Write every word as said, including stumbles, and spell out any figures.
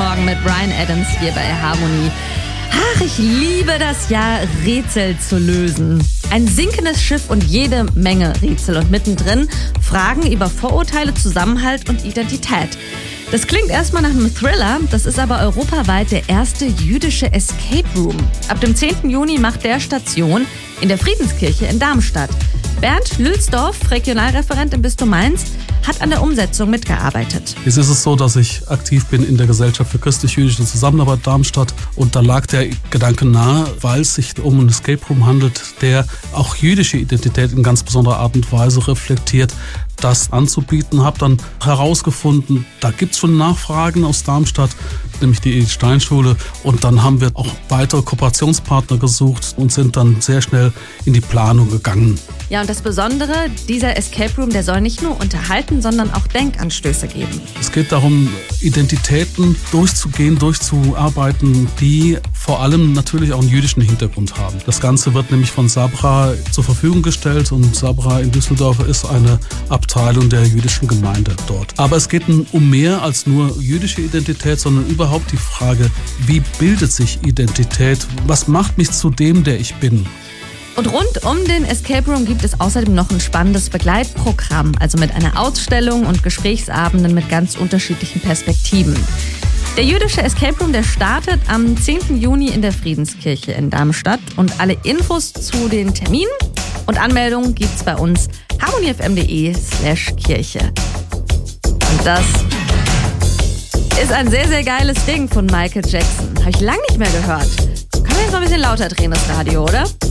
Morgen mit Bryan Adams hier bei Harmonie. Ach, ich liebe das ja, Rätsel zu lösen. Ein sinkendes Schiff und jede Menge Rätsel und mittendrin Fragen über Vorurteile, Zusammenhalt und Identität. Das klingt erstmal nach einem Thriller, das ist aber europaweit der erste jüdische Escape Room. Ab dem zehnten Juni macht der Station in der Friedenskirche in Darmstadt. Bernd Lülsdorf, Regionalreferent im Bistum Mainz, hat an der Umsetzung mitgearbeitet. Jetzt ist es so, dass ich aktiv bin in der Gesellschaft für christlich-jüdische Zusammenarbeit Darmstadt und da lag der Gedanke nahe, weil es sich um einen Escape Room handelt, der auch jüdische Identität in ganz besonderer Art und Weise reflektiert, das anzubieten. Habe dann herausgefunden, da gibt es schon Nachfragen aus Darmstadt, nämlich die Edith Stein Schule, und dann haben wir auch weitere Kooperationspartner gesucht und sind dann sehr schnell in die Planung gegangen. Ja, und das Besondere, dieser Escape Room, der soll nicht nur unterhalten, sondern auch Denkanstöße geben. Es geht darum, Identitäten durchzugehen, durchzuarbeiten, die vor allem natürlich auch einen jüdischen Hintergrund haben. Das Ganze wird nämlich von Sabra zur Verfügung gestellt und Sabra in Düsseldorf ist eine Abteilung der jüdischen Gemeinde dort. Aber es geht um mehr als nur jüdische Identität, sondern überhaupt die Frage, wie bildet sich Identität? Was macht mich zu dem, der ich bin? Und rund um den Escape Room gibt es außerdem noch ein spannendes Begleitprogramm, also mit einer Ausstellung und Gesprächsabenden mit ganz unterschiedlichen Perspektiven. Der jüdische Escape Room, der startet am zehnten Juni in der Friedenskirche in Darmstadt und alle Infos zu den Terminen und Anmeldungen gibt's bei uns harmoniefm.de slash Kirche. Und das ist ein sehr, sehr geiles Ding von Michael Jackson. Habe ich lange nicht mehr gehört. Können wir jetzt mal ein bisschen lauter drehen, das Radio, oder?